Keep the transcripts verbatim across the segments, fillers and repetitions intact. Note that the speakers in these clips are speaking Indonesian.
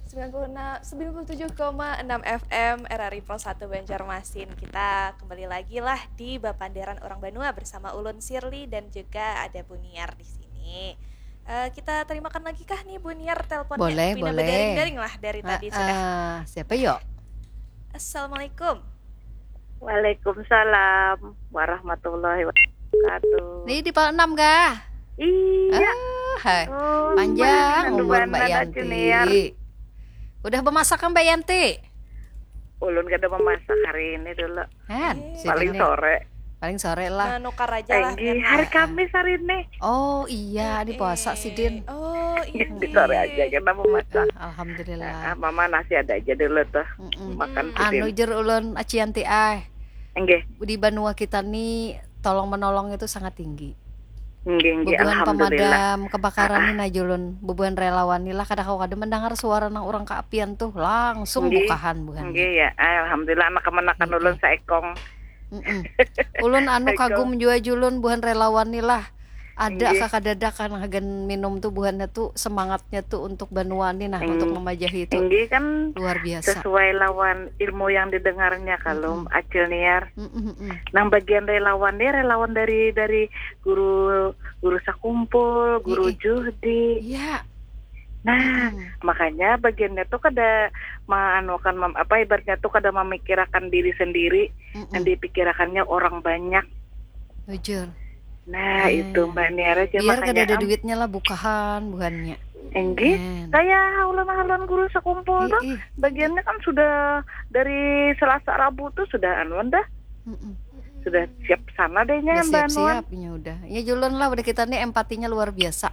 sembilan puluh tujuh koma enam F M R R I Pos satu Banjarmasin. Kita kembali lagi lah di Bapanderan Orang Banua bersama Ulun Sirli dan juga ada Buniar di sini. Uh, kita terimakan lagi kah nih Buniar teleponnya? Boleh, Pina boleh. berdaring-daring lah dari uh, tadi uh, sudah. Siapa yuk? Assalamualaikum. Waalaikumsalam warahmatullahi wabarakatuh. Nih di Pal enam kah? Iya. Ah, oh, panjang umur Mbak Yanti. Junior. Udah memasak kan Mbak Yanti? Ulun kada memasak hari ini dulu. Kan, paling ini. sore. Paling sore lah. Nah, nukar aja lah. Enggi, hari Kamis hari ini. Oh iya, di puasa sih Din. Oh iya. Di sore aja kita memasak. Alhamdulillah. Nah, mama nasi ada aja dulu tuh. Mm-mm. Makan anu jer ulun acianti ay. Enggih. Di Banua kita nih tolong menolong itu sangat tinggi. Enggih, enggih, bubuhan pemadam kebakaran ah, ini najulun, bubuhan relawan inilah kada kau kada mendengar suara nang orang keapian tuh langsung enggih, bukahan bukan. Enggih ya, alhamdulillah anak kemenakan ulun saekong. Ulun anu kagum jua julun buhan relawan inilah. Ada kakadadak kan hagan minum tuh buhannya tuh semangatnya tuh untuk Banua nih nah Eng, untuk memajahi itu. Enggih kan luar biasa. Sesuai lawan ilmu yang didengarnya kalau mm-hmm. Acil Niar. Mm-hmm. Nah bagian relawan dia relawan dari dari guru guru sakumpul, guru I, juhdi. Iya. Nah, hmm. makanya bagiannya tuh kada maanukan apa ibaratnya tuh kada memikirkan diri sendiri, mm-hmm. dan dipikirkannya orang banyak. Jujur. Nah hmm. itu Mbak Niara aja biar kada ada am... duitnya lah bukahan bukannya. Enggih, saya haluan-haluan guru sekumpul tuh bagiannya kan sudah dari Selasa Rabu tuh sudah anuan dah. Mm-mm. Sudah siap sana dehnya Mbak Anuan. Siap-siapnya udah. Ya julun lah udah kita nih empatinya luar biasa.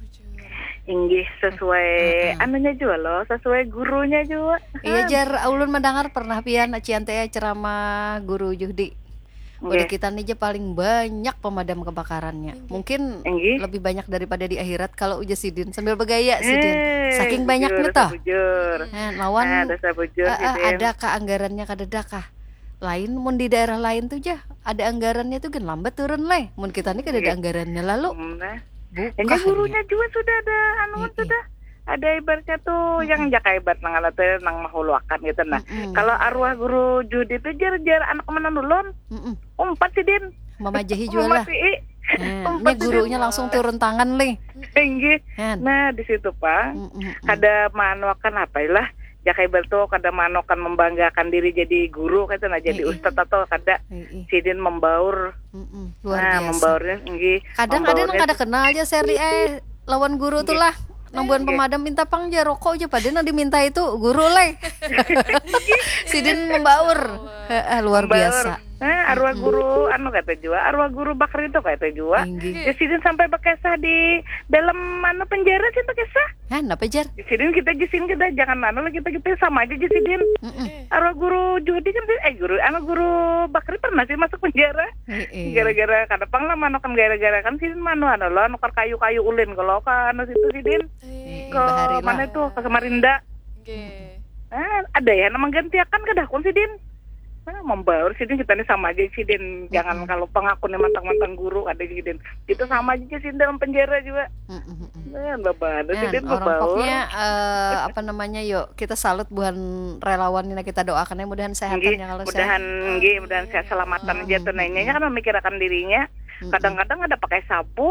Enggih sesuai uh-uh. anunya juga loh, sesuai gurunya juga. Iya jar ulun mendengar pernah pian aciante ceramah guru Juhdi. Udah kita nih aja paling banyak pemadam kebakarannya. Mungkin Enggi. lebih banyak daripada di akhirat kalau uja Sidin sambil bergaya Sidin. Saking eh, banyaknya toh. Nah, lawan nah, ada, bujur, uh, uh, ada kah anggarannya kadeda kah? Lain mun di daerah lain tuh jah ada anggarannya tuh kan lambat turun lah. Mun kita nih kada ada anggarannya lalu. Nah. Bukan gurunya juga sudah ada anuan sudah. Ada ibaratnya tuh mm-hmm. yang jaka ibarat nang ala teh nang mahuluakan gitu nah. Mm-hmm. Kalau arwah guru Judi itu jar-jar anak mana dulun. Mm-hmm. Umpat sih Din. Mamajahi jual lah. Nah, ini gurunya din. Langsung turun tangan nih. Tinggi. Nah, di situ Pak. Mm-hmm. Kada manuakan apa lah. Jaka ibarat tuh kada manuakan membanggakan diri jadi guru gitu nah jadi mm-hmm. ustad atau kada mm-hmm. Sidin membaur. Mm-hmm. Luar nah, biasa. Membaurnya tinggi. Kadang ada nang kada kenal aja Serli eh lawan guru tuh lah. Nambuan pemadam minta pang aja rokok aja padahal diminta itu guru leh. Sidin membaur. Eh, luar membaur. Biasa. Nah, arwah guru anu kata jua, arwah guru Bakri itu kata jua. Ya Sidin sampai bekesah di dalam mana penjara sih bekesah. Hah, napa jar? Sidin kita jisin kita jangan anu lah kita kita sama aja Sidin. Arwah guru Judi kan eh guru anu guru Bakri pernah sih masuk penjara. E-e. Gara-gara kada pang lah mano kan gara-gara kan Sidin mano anu lah nukar kayu-kayu ulin kalau kan anu situ Sidin. E-e. Ke mana itu ke Samarinda. Okay. Nah, ada ya nama gantiakan kedakun Sidin. Nah, membaur Sidin kita nih sama aja Sidin. Mm-hmm. Jangan kalau pengakuan mantan-mantan guru ada Sidin. Kita sama aja Sidin dalam penjara juga. Mm-hmm. Nah, bapak ada Sidin membaur. Orang pokoknya uh, apa namanya yuk kita salut buhan relawan ini kita doakan ya mudahan sehat ya kalau mudahan nggih mudahan sehat selamatan aja tuh nanya kan memikirkan dirinya. Mm-hmm. Kadang-kadang ada pakai sabuk.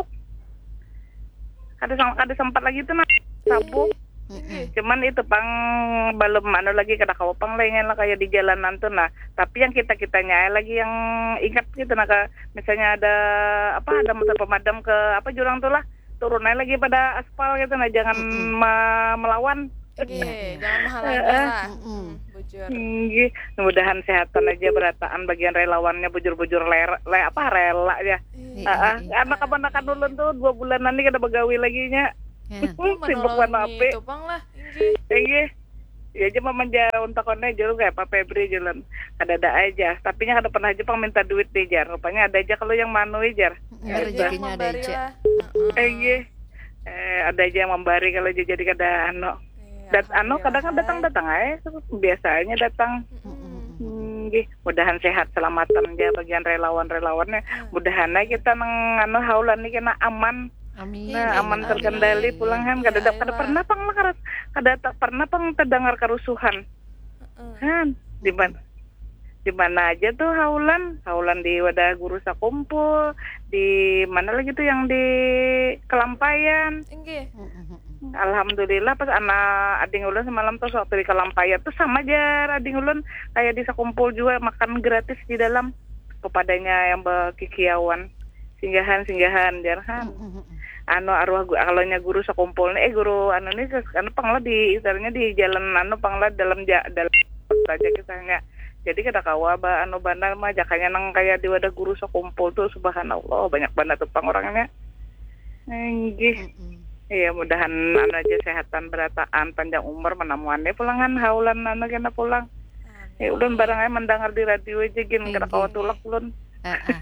Ada ada sempat lagi tuh nah, sabuk. Mm-hmm. Cuman itu pang belum mana lagi kada kau pang lengan lah kayak di jalanan tuh nah tapi yang kita kitanya lagi yang ingat gitu nah ke, misalnya ada apa ada motor pemadam ke apa jurang tuh lah turun lagi pada aspal gitu nah jangan mm-hmm. ma- melawan okay, jangan menghalangi lah mm-hmm. bujur mm-hmm. Mudahan sehatan aja berataan bagian relawannya bujur-bujur ler, le apa rela ya mm-hmm. uh, uh, anak-anak dulu tuh dua bulan nanti kada begawi lagi nya. Ya. Sibuk warna api. Itu pang lah. Iya. Ya aja manja untuk konnya jual kayak Pak Febri jalan. Ada-ada aja. Tapi nya kada pernah aja pang minta duit deh jar. Rupanya ada aja kalau yang manu jar. Ya, rezekinya ada aja. Iya. Eh ada aja yang membari kalau jadi kada anu. Dat anu kadang datang-datang aja biasanya datang. Nggih, mudahan sehat selamatan aja bagian relawan-relawannya. Mudahan kita nang anu haulan iki kena aman. Amin. Nah, aman Amin. terkendali pulang kan kada Ya, kada Allah. pernah pang kada kada tak pernah pang terdengar kerusuhan. Heeh. Kan di mana di mana aja tuh haulan, haulan di wadah guru sakumpul, di mana lagi tuh yang di Kelampayan. Inggih. Alhamdulillah pas anak ading ulun semalam tuh waktu di Kelampayan tuh sama aja ading ulun kayak di sakumpul juga makan gratis di dalam kepadanya yang bekikiawan singgahan-singgahan jarhan. Anu arwah gu- alonya guru sakumpul nih eh guru anu nih anu pangla di istilahnya di jalan anu pangla dalam ja, dalam saja kisahnya. Jadi kada kawa ba anu bandar mah jakanya nang kayak di wadah guru sakumpul tuh subhanallah banyak banget tuh pang orangnya. Nggih. Iya mudahan anu aja sehatan berataan panjang umur menamuannya pulangan haulan anu kena pulang. Ya ulun barang aja mendengar di radio aja gin kada kawa tulak ulun. Heeh.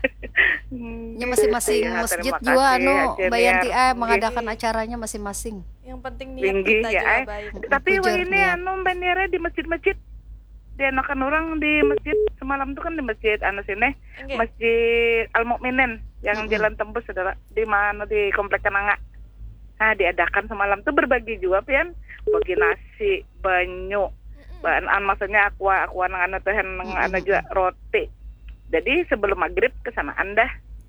Nya masing-masing Ya, masjid terima juga kasih, anu Aceh Mbak Yanti Niar. ah Nggih. mengadakan acaranya masing-masing. Yang penting niat Tinggi kita ya, juga eh. baik. Tapi Pujar wah ini niat. anu bandirnya di masjid-masjid. Dia anakan orang di masjid semalam tuh kan di masjid anu sini, Inggih. Masjid Al Mukminin yang Mm-mm. jalan tembus saudara di mana di Komplek Kenanga. Nah, diadakan semalam tuh berbagi juga pian, bagi nasi, banyu, bahan an maksudnya aqua, aqua nang anu teh nang anu juga roti. Jadi sebelum maghrib ke sana Anda.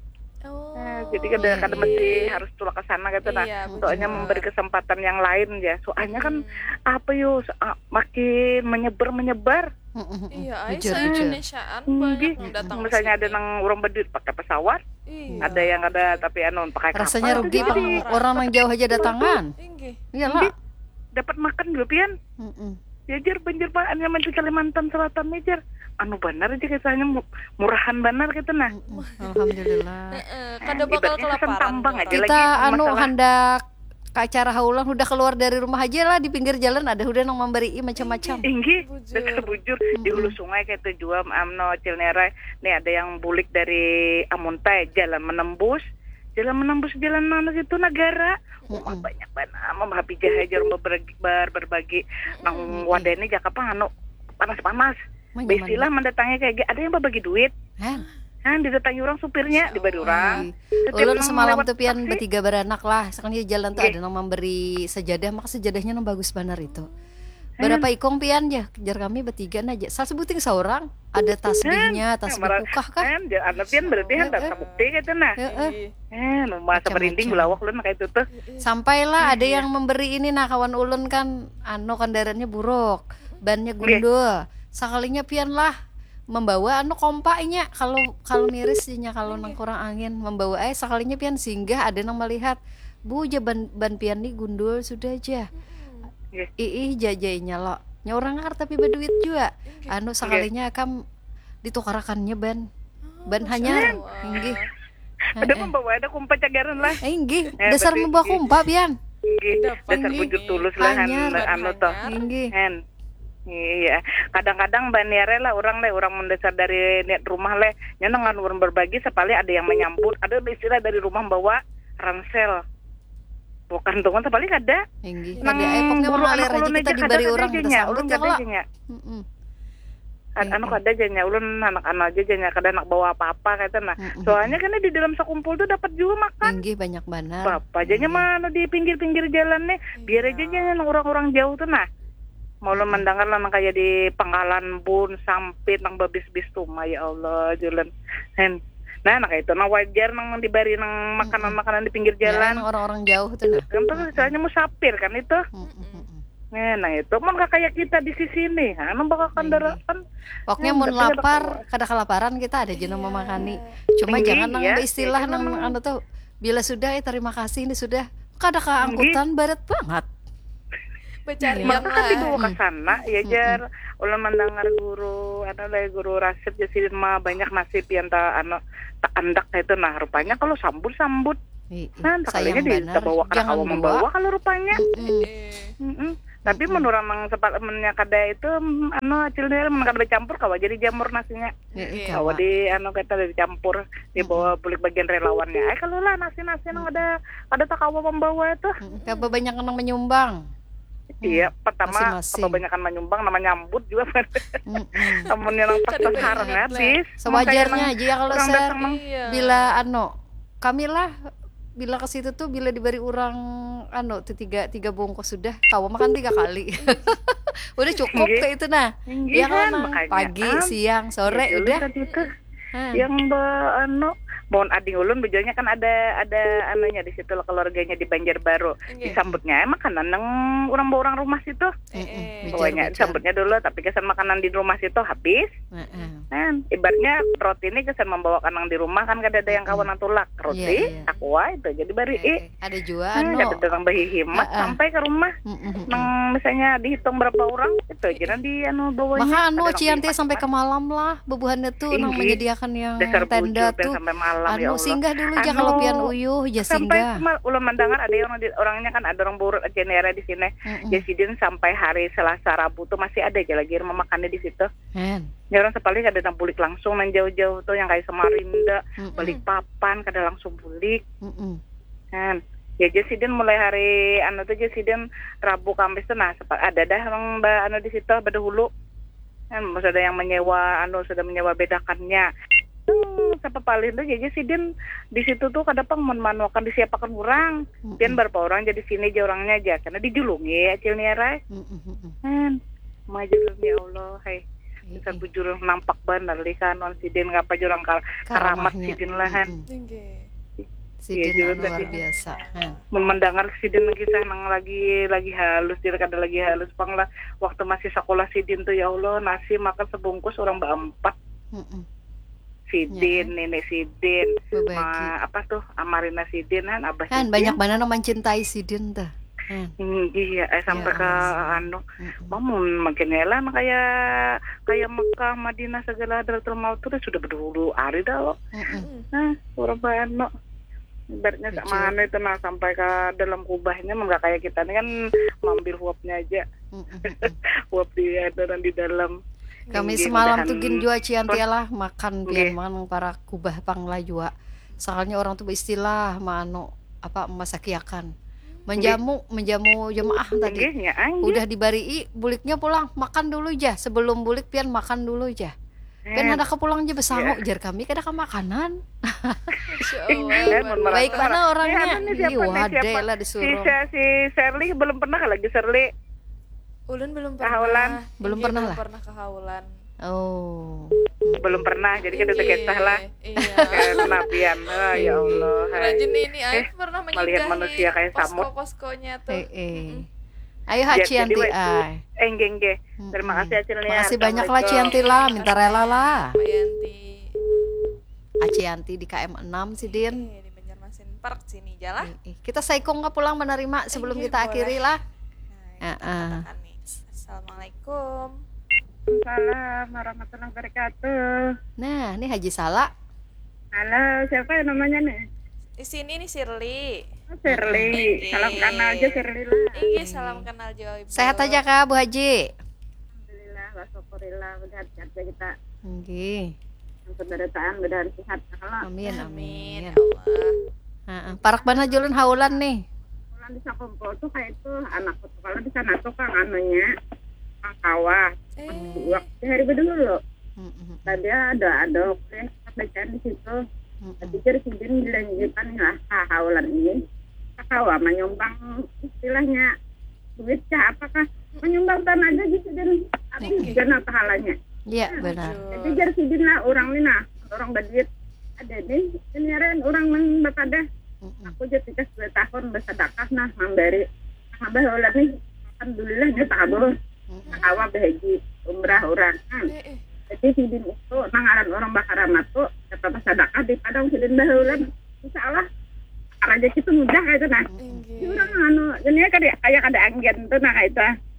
Oh. Nah, jadi kada kada mesti harus tulak ke sana gitu nah. Iya, Soalnya betul. memberi kesempatan yang lain ya. Soalnya kan apa yo ah, makin menyebar menyebar. Iya, ay, Bujur, se bujur. Indonesiaan banyak Nggih. yang datang. ke Misalnya ada sini. nang orang berduit pakai pesawat, Iya. ada yang ada tapi anu pakai kapal. Rasanya itu rugi juga pang di- orang yang jauh aja datangan. Inggih. Iyalah. dapat makan dulu pian. Mm-mm. Ya jar banjir Pak anu di Kalimantan Selatan nih jar. Anu benar aja katanya mu- murahan benar gitu nah. Mm-mm. Alhamdulillah. Heeh, kada bakal Ibaratnya kesan kelaparan. tambang tuh aja orang. lagi Kita anu masalah. hendak ke acara haulan udah keluar dari rumah aja lah di pinggir jalan ada udah nang memberi macam-macam. Tinggi, Bujur. dasar bujur di hulu sungai kayak tujuan amno Cilnera. Nih ada yang bulik dari Amuntai jalan menembus, jalan menembus jalan mana gitu negara. Oh, Mm-mm. banyak banget, mau happy jahajar berbagi, ber, berbagi. Nang wadah ini jaka apa anu panas-panas. Mana, Besilah mendatangi kayak gitu. Ada yang berbagi duit. Hah? Kan didatangi orang supirnya diberi orang. Setiap Ulun nang semalam lewat tuh pian taksi, bertiga beranak lah. Sekarang di jalan tuh Nggih. ada yang memberi sejadah, maka sejadahnya nang bagus benar itu. Berapa ikong pian ya? Kejar kami bertiga aja. Sal sebuting seorang. Ada tasbihnya, tasbih Marah- kukah kah? Kan, ya, anak pian berarti kan tak bukti gitu nah. Heeh. Eh, nu masa Macam-macam. merinding belawak lu kayak itu tuh. Sampailah ada Iya. yang memberi ini nah kawan ulun kan anu kendaraannya buruk, bannya gundul. Sekalinya pian lah membawa anu kompaknya kalau kalau miris nya kalau nang kurang angin membawa eh sekalinya pian singgah ada yang melihat bu ja ban, ban pian nih gundul sudah aja Nggih. ih jajainya lo nya orang ngar tapi berduit juga anu sekalinya kam ditukarakannya ban ban hanya inggih Ada membawa ada kumpa cagaran lah. eh inggih Eh, dasar berarti membawa inggih. kumpa pian Nggih, Dapat. dasar Nggih. bujur tulus lah han Hanyar. anu toh. inggih Hen. Iya, kadang-kadang baniare lah orang le orang mendesar dari net rumah le, nyenengan orang berbagi sepali ada yang menyambut, ada istilah dari rumah bawa ransel. Bukan tuh, sepali ada. inggih Nang ada eh pokoknya buru mengalir anak aja ulun kita aja diberi kada orang ada kita jenya, sambut ulun ya kada lah jenya. Mm-mm. An- Iya. anu kada jenya, ulun anak-anak aja jenya kada nak bawa apa-apa kata nah. Mm-mm. Soalnya kan di dalam sekumpul tuh dapat juga makan. inggih banyak benar Bapak jenya mana di pinggir-pinggir jalan nih, biar aja jangan orang-orang jauh tuh nah. Mau lo mendengar lah nang kayak di Pangkalan Bun, Sampit, nang babis-bis tuh, ya Allah, jalan. Hen. Nah, nah kayak itu, nah wajar nang diberi nang makanan-makanan di pinggir ya, jalan. emang orang-orang jauh tuh nah. Kan tuh misalnya musafir kan itu. Mm-mm. Nah, nah itu man gak kayak kita di sisi ini. Nah, bakal kendaraan. Pokoknya Ya, mun berarti ada lapar kada kelaparan kita ada jeneng memakani cuma Tinggi, jangan nang ya. istilah Ya, nang memang. anu tuh bila sudah eh terima kasih ini sudah kada keangkutan barat banget Becarian Maka kan lah. dibawa ke sana, ya jar. Ulah mendengar guru, ada lagi guru Rasid ya sih mah banyak nasib yang tak anu tak andak itu nah rupanya kalau sambut sambut. Ih, ih, Nah, sayang takutnya benar dibawa karena jangan kamu membawa bawa kalau rupanya. Mm-mm. Eh, Mm-mm. Tapi menurut nang sepat mennya kada itu mm, anu cilnya men kada dicampur kawa jadi jamur nasinya. Ya, ih, Kawa kawa. di anu kata dicampur dibawa bulik bagian relawannya. Eh kalau lah nasi-nasi nang ada ada tak kawa membawa itu. Mm-mm. Kayak banyak yang menyumbang Iya, pertama masing-masing. kebanyakan menyumbang nama nyambut juga. Mm-mm. Amunnya nang pas Kada sarang banyak lah. habis. Sewajarnya aja ya kalau orang ser datang nang Iya. bila anu kami lah bila ke situ tuh bila diberi orang anu tuh tiga tiga bungkus sudah kawa makan tiga kali. Udah cukup Nggih. kayak itu nah. Nggih Yang kan, mana? makanya, Pagi, ah, siang, sore ya dulu udah. tadi tuh Hah. yang be anu mohon ading ulun bejonya kan ada ada anunya di situ keluarganya di Banjarbaru. Nggih. Disambutnya makanan nang orang-orang rumah situ. Eh, eh. Pokoknya disambutnya dulu tapi kesan makanan di rumah situ habis. Heeh. Kan ibaratnya roti ini kesan membawakan nang di rumah kan kada ada yang kawan nang tulak roti Iya, iya. aqua itu jadi bari Eh, eh. Ada juga Nah, anu. kada datang bayi himat Ah, ah. sampai ke rumah Mm-mm. nang misalnya dihitung berapa orang itu aja nanti anu bawanya. Maka anu Ada nang Cianti bayi sampai himat. ke malam lah bebuhannya tuh nang Tinggi. menyediakan yang Dasar tenda bujur, tuh. sampai malam ya Anu Allah. singgah dulu aja Anu, kalau pian uyuh ya sampai singgah. cuma ulun mendengar ada orang di, orangnya kan ada orang buruk jenera di sini. Mm-mm. Jasidin sampai hari Selasa Rabu tuh masih ada aja lagi rumah makannya di situ. Hen. Ya orang sepalik ada yang bulik langsung nang jauh-jauh tuh yang kayak Samarinda, Mm-mm. balik papan kada langsung bulik. Mm-mm. Kan. Ya Jasidin mulai hari anu tuh Jasidin Rabu Kamis tuh nah sepa- ada dah orang ba, anu di situ Badahulu. Kan maksud ada yang menyewa anu sudah menyewa bedakannya. Hmm, siapa paling tuh jadi sidin di situ tuh kadang menmanuakan disiapakan orang, Mm-mm. pian berapa orang jadi sini aja orangnya aja karena dijulungi acil nih Mm-mm. Mm-mm. kan, maju ya Allah, hai bisa Eh, eh. bujur nampak benar likan non sidin ngapa jurang kar- karamat Karamahnya. sidin lahan, Mm-mm. Nggih. Sidin Iya, anu juga luar tadi. biasa. Hen. mendengar sidin kisah nang lagi lagi halus dia kada lagi halus pang lah waktu masih sekolah sidin tuh ya Allah nasi makan sebungkus orang berempat. Mm-mm. Sidin, Ya. nenek Sidin, Berbagi. ma, apa tuh Amarina Sidin kan, Abah Kan Sidin. banyak mana yang mencintai Sidin tuh. Hen. Hmm, iya, eh, sampai Ya, ke Allah. anu, Mm-mm. mamun makin elah kayak kayak Mekah, Madinah segala Hadratul Maut tuh sudah berdulu hari dah loh. Mm-mm. Nah, orang bano. Ibaratnya Lucu. sama anu itu nah sampai ke dalam kubahnya enggak kayak kita ini kan mengambil uapnya aja. Mm-mm. Uap di ada di dalam. Kami Nggih, semalam mudahan- tuh gin jua Cianti lah makan pian Nggih. man para kubah pangla jua. Soalnya orang tuh beristilah mano apa masakiakan. Menjamu menjamu jemaah tadi. Nggih, nya, anjir. Udah dibarii buliknya pulang makan dulu aja sebelum bulik pian makan dulu aja. Pian Eh, ada ke pulang aja besangu Iya. jar kami kada ke makanan. Masya Eh, Allah. mon- benar. Baik mana Eh, orangnya. anu nih, siapa Ih, nih, wade siapa? lah Si, disuruh. si Shirley belum pernah lagi Shirley. Ulun belum Kehaulan? pernah. Belum Nggih, pernah belum lah? pernah kehaulan. Oh. Belum pernah jadi kita Nggih. terkisah lah Iya. kayak kenabian. Oh, ya Allah. hai. Rajin ini Eh, Aif pernah melihat menyinggahi manusia kayak samut. posko-poskonya tuh. Eh, eh. Mm-mm. Ayo Ya, Haci jadi Cianti waktu- ay. Eh, nggih, nggih. Terima Mm-mm. kasih Acilnya. Makasih banyak lah Cianti lah, minta rela lah. Mbak Yanti. Acianti di K M enam sih Din. Eh, di Banjarmasin Park sini jalah. Eh, eh. Kita saikong nggak pulang menerima sebelum Eh, kita boleh. akhiri lah. Nah, kita Ah, ah. katakan nih. Assalamualaikum. Waalaikumsalam warahmatullahi wabarakatuh. Nah, ini Haji Sala. Halo, siapa yang namanya nih? Di sini nih Shirley. Oh, Shirley. Nggih. Salam kenal aja Shirley lah. Iya, salam kenal Jo Ibu. Sehat aja Kak Bu Haji. Alhamdulillah, wa syukurillah, mudah-mudahan kita Nggih. penderitaan mudah sehat. Kalau Amin Amin. amin. Allah. Heeh. Parak bana julun haulan nih. pulang bisa kumpul tuh kayak itu anakku tuh kalau di sana tuh kan anunya Kang Kawah. Eh, Waktu hari dulu Mm-mm. tadi ada ada kuliah bacaan di situ. Tapi Mm-mm. jadi sidin dilanjutkan lah haulan ini. Kakawa menyumbang istilahnya duit cah apakah menyumbang tenaga gitu dan tapi jangan pahalanya. Iya benar. Jadi jadi sidin lah orang ini nah orang berduit ada nih ini orang men bapada Mm-mm. aku jadi kas dua tahun bersedekah nah memberi abah haulan nih alhamdulillah dia tabur Mm-mm. awal haji umrah orang kan. eh, eh. Jadi sidin itu nangaran orang bakaramat tuh dapat sedekah di padang sidin bahulan insyaallah raja itu mudah itu nah. Nggih. Di orang anu jadi kayak kayak ada angin tuh nah itu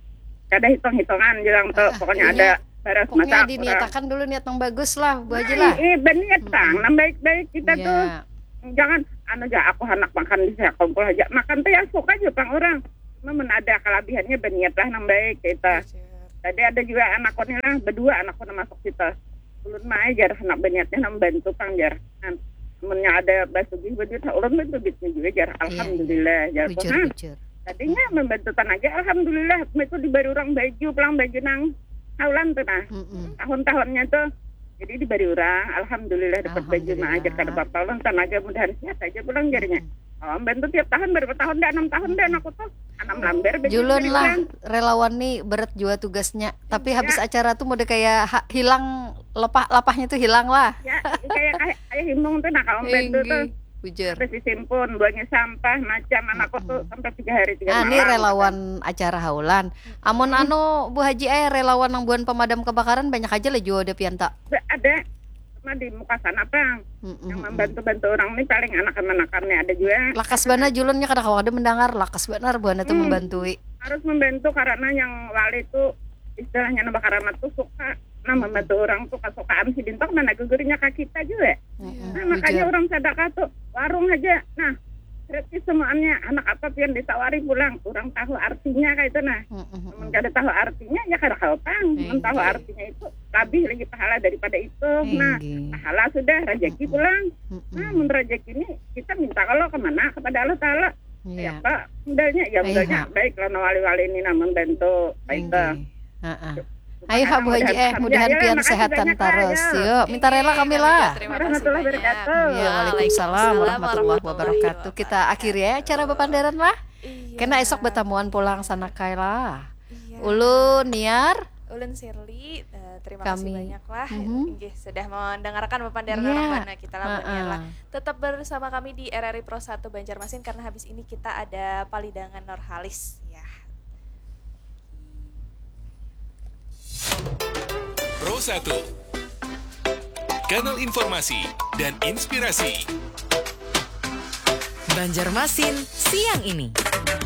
ada hitung-hitungan jelang tuh pokoknya iya. ada beres Pokoknya masak diniatakan dulu niat yang bagus lah Bu Haji lah. eh benar tang nah baik-baik kita tuh Iya. jangan anu aja aku anak makan bisa kumpul aja makan tuh yang suka aja pang orang memang ada kelebihannya berniat lah nang baik kita. Tadi ada juga anakku nih lah, berdua anakku yang masuk kita. Ulun mah jar anak banyaknya nam bantu pang jar. Kan temennya ada basugi baju ulun itu bitnya juga jar. Alhamdulillah jar. Bujur Nah, bujur. tadinya membantu tenaga alhamdulillah itu diberi orang baju, pulang baju nang haulan tuh nah. Mm-mm. Tahun-tahunnya tuh jadi diberi orang alhamdulillah dapat baju mah ajar kada Alhamdulillah. bapak ulun tenaga mudahan sehat aja pulang jarnya. Oh, bantu tiap tahun berapa tahun deh, enam tahun deh aku tuh. Enam lamber. Julun lah relawan nih berat juga tugasnya. Tapi ya. Habis acara tuh mode kayak ha- hilang lepah lapahnya tuh hilang lah. Ya, kayak kayak kayak himbung tuh nah kalau bantu tuh. Bujur. Terus disimpun, buangnya sampah, macam anakku tuh sampai tiga hari tiga nah, malam. Ini relawan kan. Acara haulan. Amun hmm. anu Bu Haji eh relawan yang buan pemadam kebakaran banyak aja lah juga ada pianta. Ada. Di muka sana Bang, mm-hmm. yang membantu-bantu orang ini paling anak-anakannya ada juga. Lakas bana julunnya kada kalau ada mendengar lakas benar buana tuh hmm. membantui. Harus membantu karena yang wali itu istilahnya nambah karamat tuh suka nah membantu orang tuh kesukaan si Bintang mana gugurnya ke kita juga. Mm-hmm. Nah makanya Ujar. Orang sedekah tuh warung aja. Nah berarti semuanya anak apa yang ditawari pulang kurang tahu artinya kayak itu nah. Mm-hmm. Kada tahu artinya ya kada tahu Bang. Mm-hmm. Tahu artinya itu lebih lagi pahala daripada itu. Mm-hmm. Nah pahala sudah rezeki pulang. Mm-hmm. Nah menurut rezeki ini kita minta kalau kemana kepada Allah Taala. Yeah. Ya Pak mudahnya ya mudahnya baik karena wali-wali ini namun bantu baik dah. Mm-hmm. Ayo Kak Bu Haji eh mudahan pian kesehatan terus. Yuk minta rela kami lah. Warahmatullahi wabarakatuh. Ya waalaikumsalam warahmatullahi wabarakatuh. Kita akhiri ya acara bepanderan lah. Kena esok bertamuan pulang sana kai lah. Ulun Niar, Ulun Shirley, uh, terima kami. kasih banyak lah. Mm-hmm. Nggih, sudah mendengarkan bepanderan yeah. orang Bana kita lah uh-uh. lah. Tetap bersama kami di R R I Pro satu Banjarmasin karena habis ini kita ada Palidangan Nurhalis ya. Pro satu, kanal informasi dan inspirasi. Banjarmasin siang ini.